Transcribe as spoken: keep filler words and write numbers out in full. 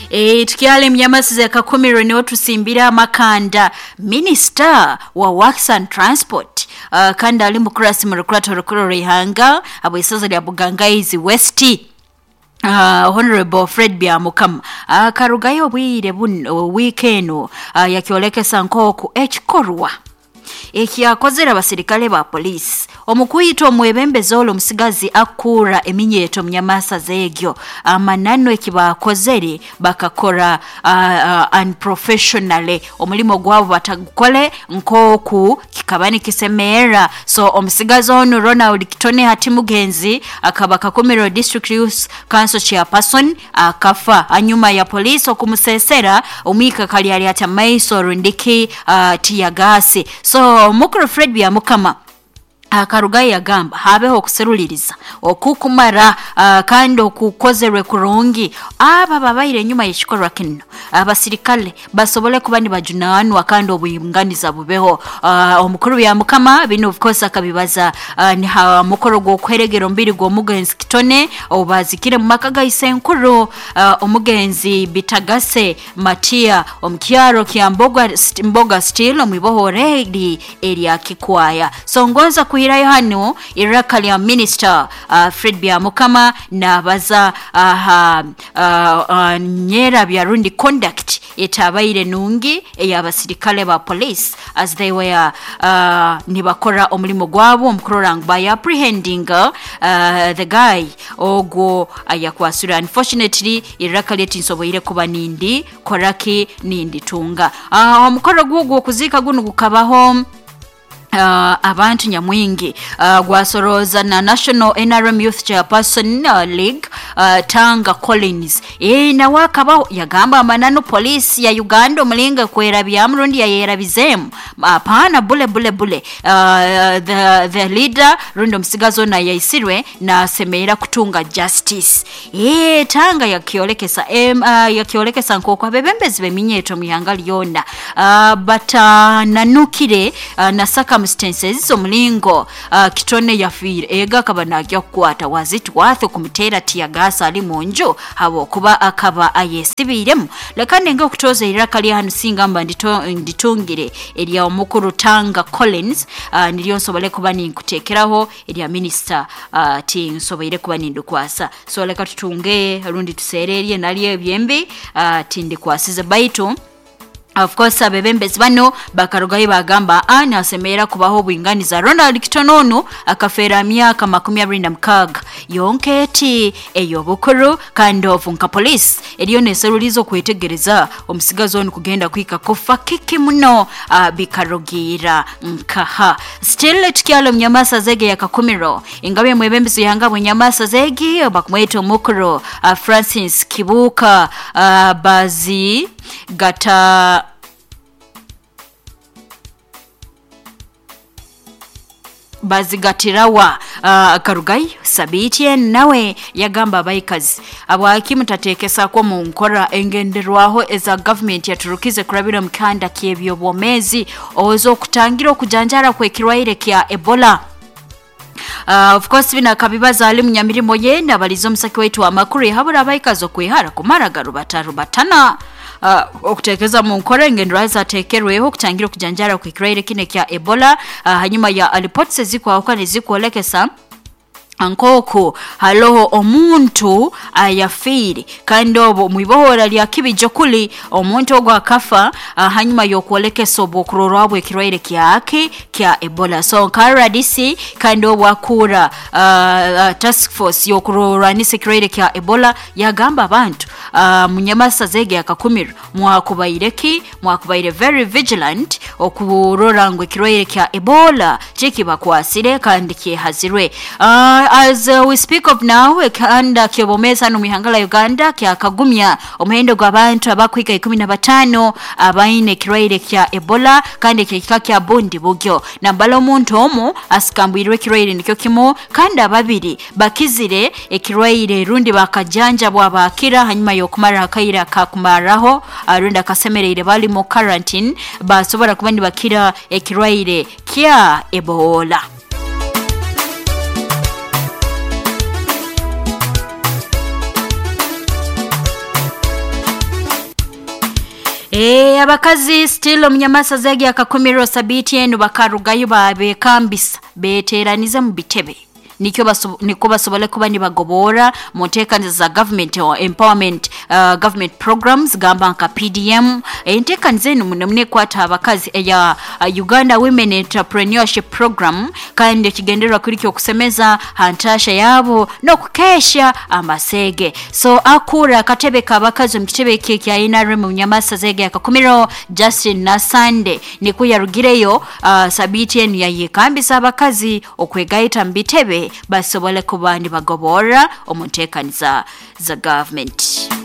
E tukiale mnyamasi ya kakumiro ni watu simbira makanda Minister wa Works and Transport uh, kanda alimbu kurasi mrukurata rukuro rihanga abu isaza ya Bugangaizi Westi Uh, Honorable Fred Byamukama uh, karugayo bwire buno weekend uh, yakiolekesa nkoku ekikorwa ekyakozera abasirikale ba police omukuyito omwebembezi olo musigazi akura eminyeto mnyamasa zegyo amanano ekibakozere bakakora uh, uh, unprofessionally omulimo gwabo batagukole nkoku kikabani kisemera so omusigazi ono Ronald Kitone Hatimugenzi akaba kakumiro district youth council chairperson akafa anyuma ya police okumusesera omika kali ali ata maiso rundiki uh, tiyagasi so mukuru Fred Byamukama akarugayi yagamba habeho okuseruliriza okukumara uh, kandi okukozerwe kurungi aba babaire nyuma y'ekikorwa kino abasirikale basobole kuba ni bajunanu akandi obuyinganiza bubeho uh, omukuru Byamukama bino of course akabibaza uh, ni ha mukoro gwo kweregero mbiri gwo Mugenzi Kitone obazikire mu makaga isenkuru uh, omugenzi Bitagase Matia omukyaro kyamboga st mboga still omwibohore eri eri akikwaya so ngonza ku hira hano iraka lya Minister uh, Fred Byamukama na baza uh, uh, uh, nyera byarundi conduct etabaire nungi eyabasirikale ba police as they were uh, nibakora omulimo gwabo omkurorang by apprehending uh, the guy ogwo ayakwasura unfortunately iraka leti nsoboire kuba nindi koraki nindi tunga uh, omukoro gwo kuzika guno gukabaho Uh, abantu nyamwingi uh, gwasoroza na National N R M Youth Chairperson uh, League uh, Tanga Collins e na wakaba yagamba amanano police ya Uganda mulinga kwera byamrundi ya yera bizemu apana bule bule bule uh, the the leader rundo msigazo na yaisirwe na semera kutunga justice e Tanga yakiolekesa em uh, yakiolekesa nkoko bebembezi beminyeto mihangali yona uh, but uh, nanukire uh, nasaka circumstances omulingo uh, Kitone yafire ega kabana akya kwata wazit watho kumutera tiyagasa ali munjo habo kuba akaba ayesibiremu lekane ngo kutoza iraka lya hanu singamba ndito nditungire eriya omukuru Tanga Collins uh, niliyo sobole kuba ninkutekeraho eriya minister uh, ti nsobole kuba nindukwasa so leka tutunge rundi tusereriye nali ebyembe uh, tindi kwasize baitu of course abebembezi bano bakarugayi bagamba ana asemera kubaho bwinganiza Ronald Kitone ono akafera myaka makumi abiri na mukaaga yonketi eyobukuru kandi ovunka police eriyo neserulizo kwetegereza omusigazi ono kugenda kwika kofa kiki muno uh, bikarugira nkaha still tukyalo mnyamasa zege yakakumiro ingabe mwebembezi yanga mnyamasa zege bakumweto mukuru uh, Francis Kibuka uh, bazi gata bazigatirawa uh, karugai sabiti nawe yagamba bayikazi abwaki mutatekesa ko mu nkora engenderwaho eza government yaturukize kurabira mkanda kyebyo bomezi ozo kutangira okujanjara kwekirwaire kya Ebola. Uh, of course bina kabibaza ali munyamirimo yenda balizo musaki wetu amakuru habura bayikazo kwihara kumaragaru bataru batana Uh, okutekeza mu nkora ngendwaza tekerweho okutangira okujanjara ku kirwaire kine kya Ebola uh, hanyuma ya reports ziko akwane ziko lekesa ankoko haloho omuntu ayafiri kandi obo mwibohora lya kibijo kuli omuntu ogwa akafa uh, hanyuma yokuolekesa obukurorwabwe ekirwaire kyake kya Ebola so Kara D C kandi obo akura uh, uh, task force yokurorwanisa ekirwaire kya Ebola yagamba abantu uh, munyamasa zege akakumiro mwakubaireki mwakubaire very vigilant okurora ngo ekirwaire kya Ebola chiki bakwasire kandi kyehazirwe uh, as uh, we speak of now kanda kyobomesa no mihangala Uganda kya kagumya omendo gwabantu abakwika ikumi na batano abaine kirwaire kya Ebola kandi kika kya bondi bugyo nambalo omuntu omo asikambwirwe kirwaire nikyo kimo kandi ababiri bakizire ekirwaire rundi bakajanja bwabakira hanyuma yokumara akaira kakumaraho arunda kasemerere bali mu quarantine basobora kubandi bakira ekirwaire kya Ebola. Eh abakazi still omunyamasa zegi akakumiro sabiti eno bakarugayo babe kambisa beteraniza mu bitebe nikyo baso niko basobole kuba ni bagobora montekaniza za government or empowerment uh, government programs gamba nka P D M entekaniza eno munemune kwata abakazi eya uh, Uganda Women Entrepreneurship Program kandi kigenderwa kuriki okusemeza hantasha yabo no kukesha amasege so akura katebe kabakazi mu kitebe kiki ayina mu nyamasa zege akakumiro Justin na Sunday niku yarugireyo uh, sabiti eno yayikambisa abakazi okwegaita mbitebe basobole kuba ni bagobora omutekaniza za government.